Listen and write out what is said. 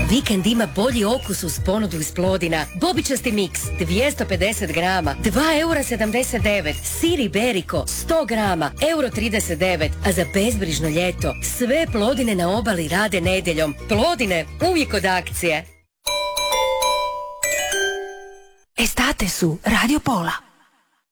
Vikend ima bolji okus uz ponudu iz Plodina. Bobičasti miks 250 grama, 2,79 €. Sir Iberico 100 grama, 1,39 €. A za bezbrižno ljeto sve Plodine na obali rade nedjeljom. Plodine, uvijek od akcije. Estate su Radio Pola.